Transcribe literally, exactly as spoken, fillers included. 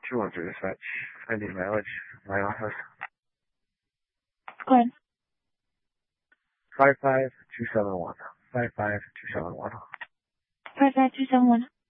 two one three dispatch. I need mileage. My office. Go ahead. Five five two seven one. Five five two seven one. Five five two seven one.